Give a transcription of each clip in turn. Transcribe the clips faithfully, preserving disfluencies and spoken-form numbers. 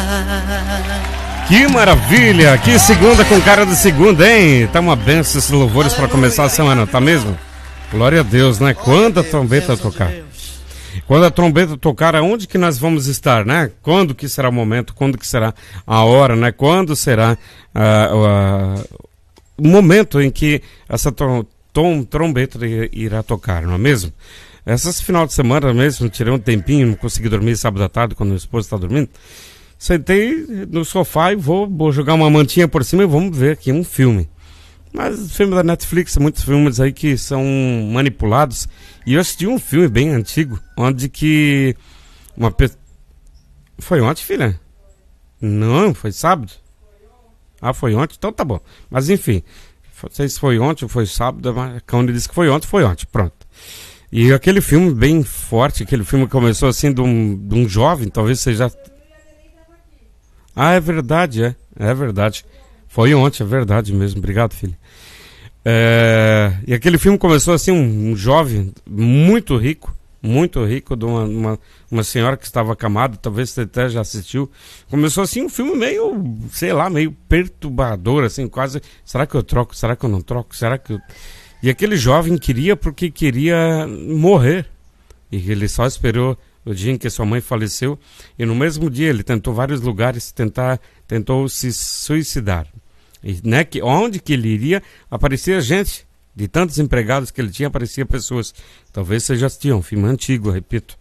Que maravilha, que segunda com cara de segunda, hein? Tá uma benção esses louvores para começar a semana, tá mesmo? Glória a Deus, né? Quando a trombeta tocar. Quando a trombeta tocar, aonde que nós vamos estar, né? Quando que será o momento, quando que será a hora, né? Quando será uh, uh, o momento em que essa trom tom, trombeta irá tocar, não é mesmo? Essas final de semana mesmo, tirei um tempinho, não consegui dormir sábado à tarde quando meu esposo está dormindo. Sentei no sofá e vou, vou jogar uma mantinha por cima e vamos ver aqui um filme. Mas filme da Netflix, muitos filmes aí que são manipulados. E eu assisti um filme bem antigo, onde que uma pessoa... Foi ontem, filha? Não, foi sábado. Ah, foi ontem? Então tá bom. Mas enfim, não sei se foi ontem ou foi sábado, mas quando ele disse que foi ontem, foi ontem, pronto. E aquele filme bem forte, aquele filme que começou assim de um, de um jovem, talvez seja... Ah, é verdade, é. É verdade. Foi ontem, é verdade mesmo. Obrigado, filho. É... E aquele filme começou assim, um, um jovem muito rico, muito rico, de uma, uma, uma senhora que estava acamada, talvez você até já assistiu. Começou assim um filme meio, sei lá, meio perturbador, assim, quase, será que eu troco, será que eu não troco, será que eu... E aquele jovem queria porque queria morrer. E ele só esperou o dia em que sua mãe faleceu, e no mesmo dia ele tentou vários lugares, tentar, tentou se suicidar. E né, que, onde que ele iria, aparecia gente, de tantos empregados que ele tinha, aparecia pessoas. Talvez vocês já assistiam, um filme antigo, repito.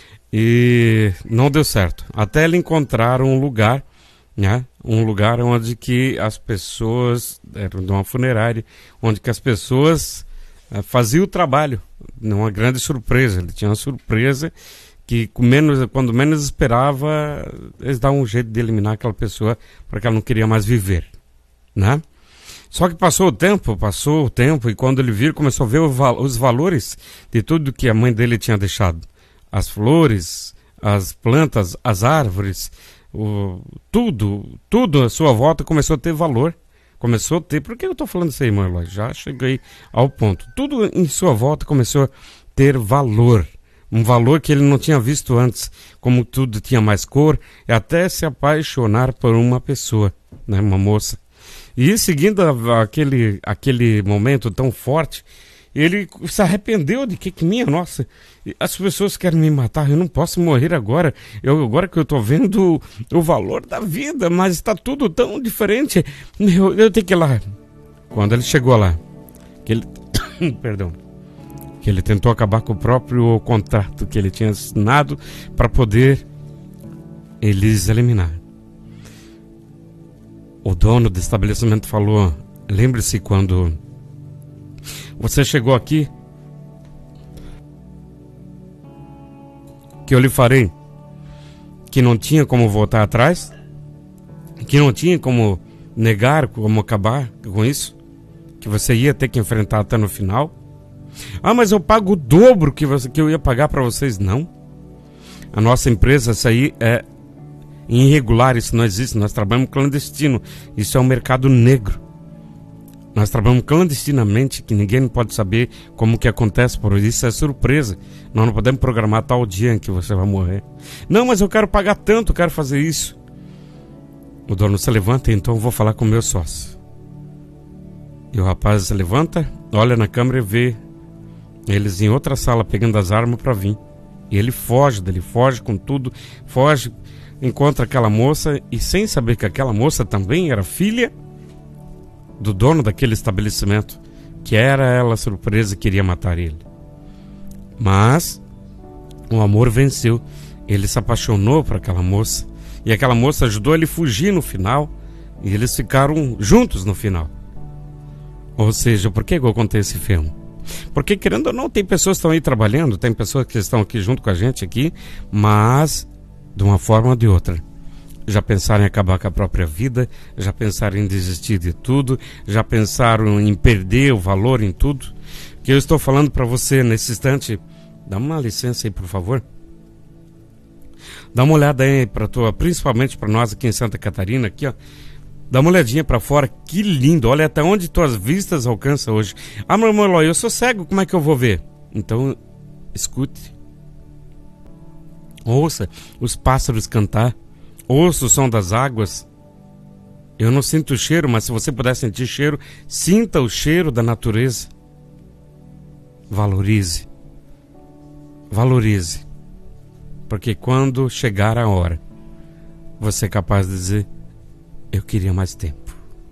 E não deu certo. Até ele encontrar um lugar, né, um lugar onde que as pessoas, era de uma funerária, onde que as pessoas uh, faziam o trabalho. Uma grande surpresa, ele tinha uma surpresa que menos, quando menos esperava, eles davam um jeito de eliminar aquela pessoa porque ela não queria mais viver, né? Só que passou o tempo, passou o tempo, e quando ele viu, começou a ver o val os valores de tudo que a mãe dele tinha deixado. As flores, as plantas, as árvores, o, tudo, tudo à sua volta começou a ter valor. Começou a ter... Por que eu estou falando isso aí, irmão Eloy? Já cheguei ao ponto. Tudo em sua volta começou a ter valor. Um valor que ele não tinha visto antes, como tudo tinha mais cor, e até se apaixonar por uma pessoa, né, uma moça. E seguindo a, aquele, aquele momento tão forte, ele se arrependeu de que, que minha nossa, as pessoas querem me matar, eu não posso morrer agora, eu, agora que eu estou vendo o, o valor da vida, mas está tudo tão diferente, eu, eu tenho que ir lá. Quando ele chegou lá, que ele, perdão, que ele tentou acabar com o próprio contrato que ele tinha assinado para poder eles eliminar. O dono do estabelecimento falou: lembre-se, quando você chegou aqui, que eu lhe farei, que não tinha como voltar atrás, que não tinha como negar, como acabar com isso, que você ia ter que enfrentar até no final. Ah, mas eu pago o dobro que, você, que eu ia pagar para vocês. Não. A nossa empresa, isso aí é irregular, isso não existe. Nós trabalhamos clandestino. Isso é um mercado negro. Nós trabalhamos clandestinamente, que ninguém pode saber como que acontece, por isso é surpresa. Nós não podemos programar tal dia em que você vai morrer. Não, mas eu quero pagar tanto, eu quero fazer isso. O dono se levanta, então eu vou falar com o meu sócio. E o rapaz se levanta, olha na câmera e vê eles em outra sala pegando as armas para vir. E ele foge dele, foge com tudo, foge, encontra aquela moça, e sem saber que aquela moça também era filha do dono daquele estabelecimento, que era ela surpresa e queria matar ele. Mas o amor venceu. Ele se apaixonou por aquela moça, e aquela moça ajudou ele a fugir no final, e eles ficaram juntos no final. Ou seja, por que eu contei esse filme? Porque, querendo ou não, tem pessoas que estão aí trabalhando, tem pessoas que estão aqui junto com a gente aqui, mas de uma forma ou de outra já pensaram em acabar com a própria vida, já pensaram em desistir de tudo, já pensaram em perder o valor em tudo. Que eu estou falando para você nesse instante. Dá uma licença aí, por favor. Dá uma olhada aí para tua, principalmente para nós aqui em Santa Catarina, aqui, ó. Dá uma olhadinha para fora, que lindo. Olha até onde tuas vistas alcançam hoje. Ah, meu irmão Eloy, eu sou cego, como é que eu vou ver? Então, escute. Ouça os pássaros cantar. ouço o som das águas. Eu não sinto o cheiro, mas se você puder sentir cheiro, sinta o cheiro da natureza. Valorize. Valorize. Porque quando chegar a hora, você é capaz de dizer: eu queria mais tempo.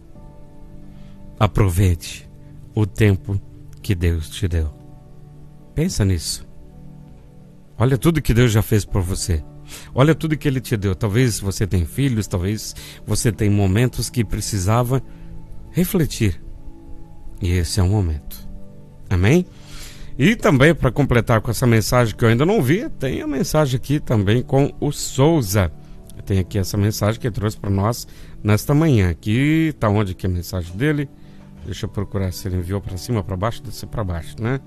Aproveite o tempo que Deus te deu. Pensa nisso. Olha tudo que Deus já fez por você. Olha tudo que Ele te deu. Talvez você tenha filhos, talvez você tenha momentos que precisava refletir. E esse é o momento. Amém? E também, para completar com essa mensagem que eu ainda não vi, tem a mensagem aqui também com o Souza. Tem aqui essa mensagem que ele trouxe para nós nesta manhã. Aqui está onde que é a mensagem dele. Deixa eu procurar se ele enviou para cima, para baixo, descer para baixo, né?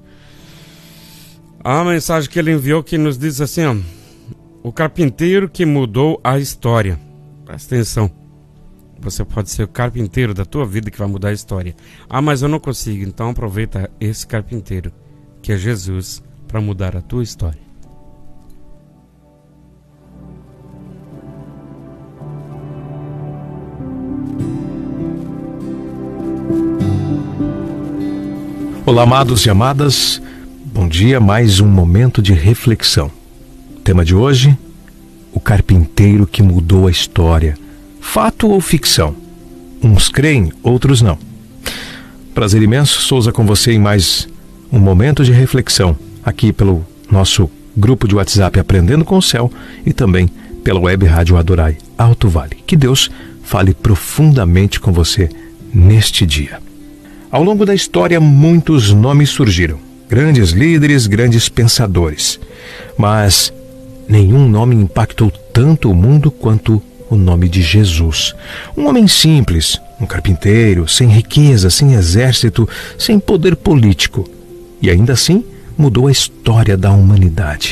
A mensagem que ele enviou que nos diz assim, ó: o carpinteiro que mudou a história. Presta atenção. Você pode ser o carpinteiro da tua vida que vai mudar a história. Ah, mas eu não consigo. Então aproveita esse carpinteiro, que é Jesus, para mudar a tua história. Olá, amados e amadas, bom dia, mais um momento de reflexão. O tema de hoje: o carpinteiro que mudou a história. Fato ou ficção? Uns creem, outros não. Prazer imenso, Souza com você em mais um momento de reflexão, aqui pelo nosso grupo de WhatsApp Aprendendo com o Céu e também pela web rádio Adorai Alto Vale. Que Deus fale profundamente com você neste dia. Ao longo da história, muitos nomes surgiram. Grandes líderes, grandes pensadores. Mas nenhum nome impactou tanto o mundo quanto o nome de Jesus. Um homem simples, um carpinteiro, sem riqueza, sem exército, sem poder político. E ainda assim, mudou a história da humanidade.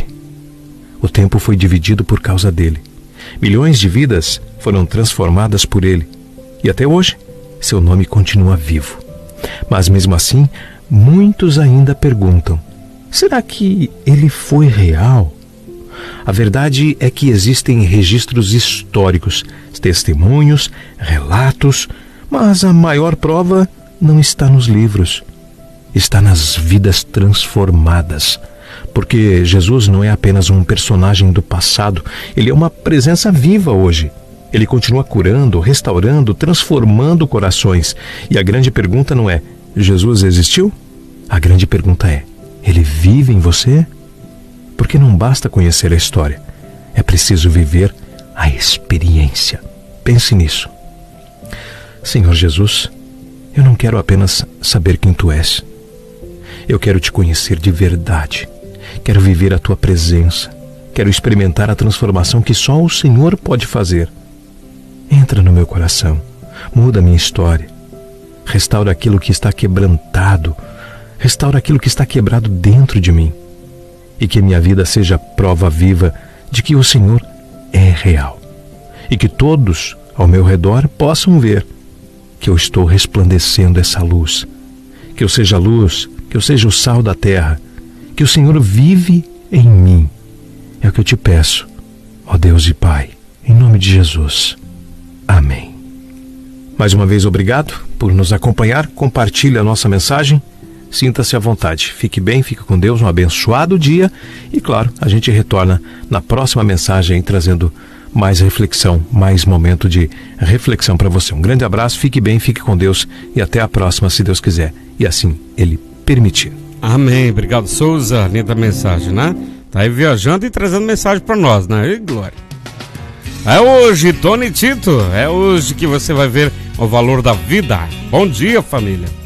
O tempo foi dividido por causa dele. Milhões de vidas foram transformadas por ele. E até hoje, seu nome continua vivo. Mas mesmo assim, muitos ainda perguntam: será que ele foi real? A verdade é que existem registros históricos, testemunhos, relatos, mas a maior prova não está nos livros. Está nas vidas transformadas. Porque Jesus não é apenas um personagem do passado, ele é uma presença viva hoje. Ele continua curando, restaurando, transformando corações. E a grande pergunta não é: Jesus existiu? A grande pergunta é: ele vive em você? Porque não basta conhecer a história, é preciso viver a experiência. Pense nisso. Senhor Jesus, eu não quero apenas saber quem Tu és. Eu quero Te conhecer de verdade. Quero viver a Tua presença. Quero experimentar a transformação que só o Senhor pode fazer. Entra no meu coração, muda a minha história, restaura aquilo que está quebrantado, restaura aquilo que está quebrado dentro de mim, e que minha vida seja prova viva de que o Senhor é real, e que todos ao meu redor possam ver que eu estou resplandecendo essa luz, que eu seja a luz, que eu seja o sal da terra, que o Senhor vive em mim. É o que eu te peço, ó Deus e Pai, em nome de Jesus. Amém. Mais uma vez, obrigado por nos acompanhar. Compartilhe a nossa mensagem. Sinta-se à vontade. Fique bem, fique com Deus. Um abençoado dia. E, claro, a gente retorna na próxima mensagem trazendo mais reflexão, mais momento de reflexão para você. Um grande abraço, fique bem, fique com Deus e até a próxima, se Deus quiser. E assim Ele permitir. Amém. Obrigado, Souza. Linda mensagem, né? Tá aí viajando e trazendo mensagem para nós, né? E glória. É hoje, Tony Tito, é hoje que você vai ver o valor da vida. Bom dia, família.